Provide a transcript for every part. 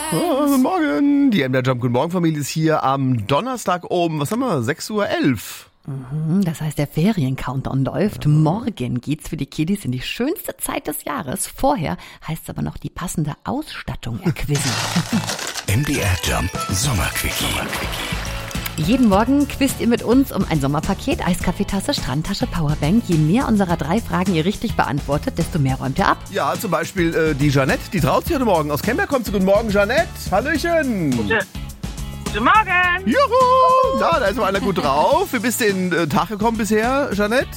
Guten Morgen. Die MDR Jump Guten Morgen Familie ist hier am Donnerstag um, 6:11 Uhr. Das heißt, der Ferien-Countdown läuft. Morgen geht's für die Kiddies in die schönste Zeit des Jahres. Vorher heißt es aber noch die passende Ausstattung erquizzen. MDR Jump Sommerquickie. Jeden Morgen quizt ihr mit uns um ein Sommerpaket, Eiskaffeetasse, Strandtasche, Powerbank. Je mehr unserer 3 Fragen ihr richtig beantwortet, desto mehr räumt ihr ab. Ja, zum Beispiel die Jeanette, die traut sich heute Morgen aus Kemberg. Kommt zu Guten Morgen, Jeanette. Hallöchen. Guten Morgen. Juhu. Na, da ist mal einer gut drauf. Wie bist du in den Tag gekommen bisher, Jeanette?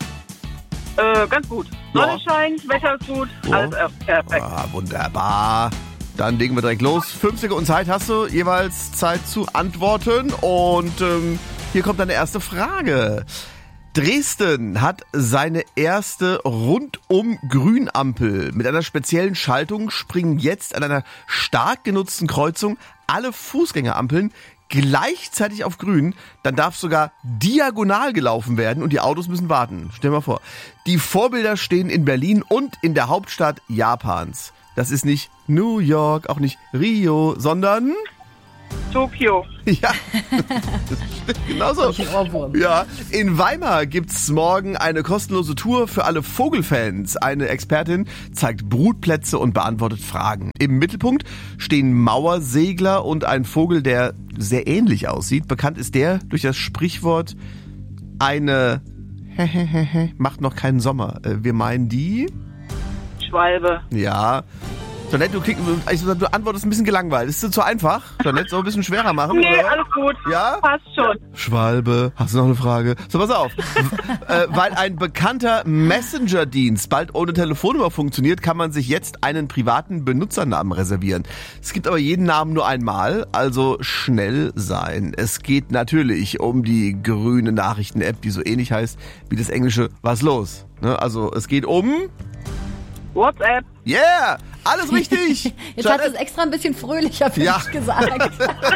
Ganz gut. Sonne scheint, Wetter ist gut, alles perfekt. Ah, wunderbar. Dann legen wir direkt los. 5 Sekunden Zeit hast du, jeweils Zeit zu antworten. Und hier kommt deine erste Frage. Dresden hat seine erste Rundum-Grünampel. Mit einer speziellen Schaltung springen jetzt an einer stark genutzten Kreuzung alle Fußgängerampeln gleichzeitig auf grün. Dann darf sogar diagonal gelaufen werden und die Autos müssen warten. Stell dir mal vor. Die Vorbilder stehen in Berlin und in der Hauptstadt Japans. Das ist nicht New York, auch nicht Rio, sondern Tokio. Ja, das stimmt genauso. Ja, in Weimar gibt's morgen eine kostenlose Tour für alle Vogelfans. Eine Expertin zeigt Brutplätze und beantwortet Fragen. Im Mittelpunkt stehen Mauersegler und ein Vogel, der sehr ähnlich aussieht. Bekannt ist der durch das Sprichwort eine macht noch keinen Sommer. Wir meinen die Schwalbe. Ja. Jeanette, du antwortest ein bisschen gelangweilt. Ist das zu einfach? Jeanette, soll ein bisschen schwerer machen? Nee, oder? alles gut. Ja? Passt schon. Schwalbe. Hast du noch eine Frage? So, pass auf. Weil ein bekannter Messenger-Dienst bald ohne Telefonnummer funktioniert, kann man sich jetzt einen privaten Benutzernamen reservieren. Es gibt aber jeden Namen nur einmal, also schnell sein. Es geht natürlich um die grüne Nachrichten-App, die so ähnlich heißt wie das englische Was los? Ne? Also es geht um WhatsApp. Yeah! Alles richtig! Jetzt hat es extra ein bisschen fröhlicher für mich gesagt.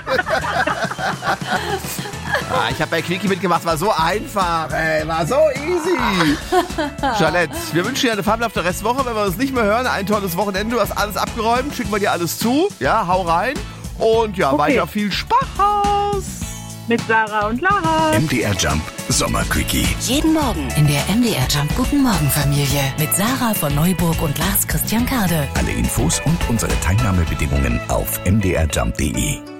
Ich habe bei Quickie mitgemacht, war so einfach, ey, war so easy. Jeanette, wir wünschen dir eine fabelhafte Restwoche. Wenn wir uns nicht mehr hören, ein tolles Wochenende, du hast alles abgeräumt, schicken wir dir alles zu. Ja, hau rein. Und ja, weiter viel Spaß. Mit Sarah und Lara. MDR Jump Sommerquickie. Jeden Morgen in der MDR Jump Guten Morgen Familie mit Sarah von Neuburg und Lars Christian Kade. Alle Infos und unsere Teilnahmebedingungen auf mdrjump.de.